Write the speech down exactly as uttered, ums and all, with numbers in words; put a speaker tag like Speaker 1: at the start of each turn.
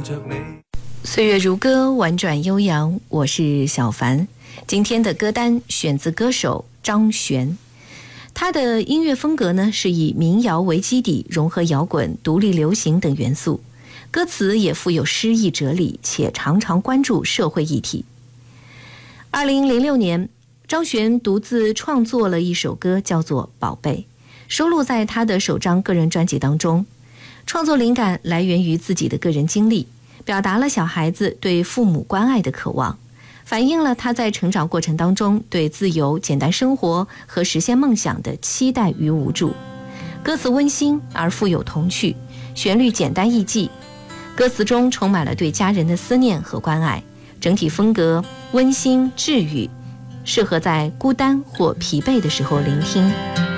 Speaker 1: 着你。
Speaker 2: 岁月如歌，婉转悠扬，我是小凡。今天的歌单选自歌手张悬，他的音乐风格呢是以民谣为基底，融合摇滚、独立流行等元素，歌词也富有诗意哲理，且常常关注社会议题。二零零六年，张悬独自创作了一首歌，叫做《宝贝》，收录在他的首张个人专辑当中。创作灵感来源于自己的个人经历，表达了小孩子对父母关爱的渴望，反映了他在成长过程当中对自由、简单生活和实现梦想的期待与无助。歌词温馨而富有童趣，旋律简单易记，歌词中充满了对家人的思念和关爱，整体风格温馨治愈，适合在孤单或疲惫的时候聆听。